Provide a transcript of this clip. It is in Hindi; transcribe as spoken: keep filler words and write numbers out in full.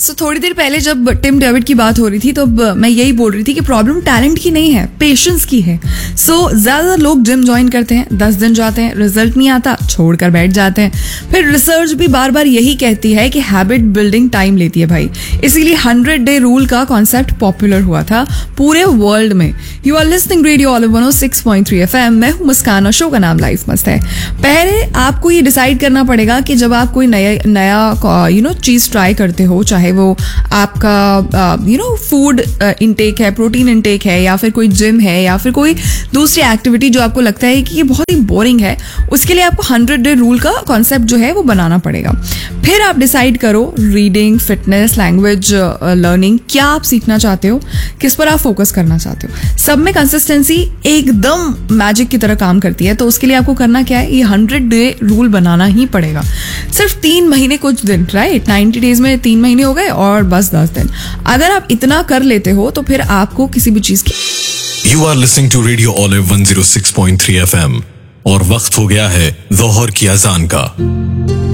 सो so, थोड़ी देर पहले जब टिम डेविड की बात हो रही थी तो मैं यही बोल रही थी कि प्रॉब्लम टैलेंट की नहीं है, पेशेंस की है. सो so, ज्यादा लोग जिम ज्वाइन करते हैं, दस दिन जाते हैं, रिजल्ट नहीं आता, छोड़कर बैठ जाते हैं. फिर रिसर्च भी बार बार यही कहती है कि हैबिट बिल्डिंग टाइम लेती है भाई. इसीलिए हंड्रेड डे रूल का कॉन्सेप्ट पॉपुलर हुआ था पूरे वर्ल्ड में. You are listening radio olive one O six point three F M. मैं हूं मुस्कान और शो का नाम लाइफ मस्त है. पहले आपको ये डिसाइड करना पड़ेगा कि जब आप कोई नया नया यू नो चीज ट्राई करते हो, चाहे वो आपका यू नो फूड इनटेक है, प्रोटीन इनटेक है, या फिर कोई जिम है, या फिर कोई दूसरी एक्टिविटी जो आपको लगता है कि ये बहुत ही बोरिंग है, उसके लिए आपको हंड्रेड डे रूल का कॉन्सेप्ट जो है वो बनाना पड़ेगा. फिर आप डिसाइड करो रीडिंग, फिटनेस, लैंग्वेज लर्निंग, क्या आप सीखना चाहते हो, किस पर आप फोकस करना चाहते हो. सब में कंसिस्टेंसी एकदम मैजिक की तरह काम करती है. तो उसके लिए आपको करना क्या है, ये हंड्रेड डे रूल बनाना ही पड़ेगा. सिर्फ तीन महीने कुछ दिन, राइट, नाइन्टी डेज में तीन महीने हो गए और बस दस दिन. अगर आप इतना कर लेते हो तो फिर आपको किसी भी चीज की. You are listening to radio olive one O six point three F M और वक्त हो गया है जोहर की अजान का.